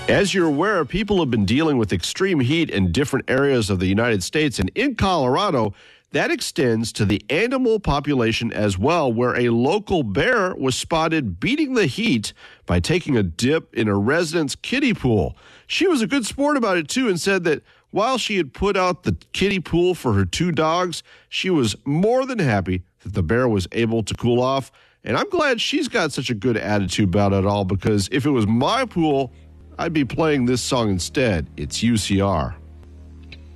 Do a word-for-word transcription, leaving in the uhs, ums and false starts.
As you're aware, people have been dealing with extreme heat in different areas of the United States, and in Colorado, that extends to the animal population as well, where a local bear was spotted beating the heat by taking a dip in a resident's kiddie pool. She was a good sport about it, too, and said that while she had put out the kiddie pool for her two dogs, she was more than happy that the bear was able to cool off. And I'm glad she's got such a good attitude about it all, because if it was my pool, I'd be playing this song instead. It's U C R.